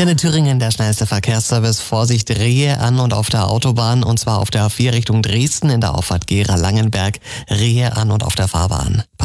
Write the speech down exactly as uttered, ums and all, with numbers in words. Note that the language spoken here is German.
Antenne Thüringen, der schnellste Verkehrsservice. Vorsicht, Rehe an und auf der Autobahn, und zwar auf der A vier Richtung Dresden in der Auffahrt Gera-Langenberg. Rehe an und auf der Fahrbahn.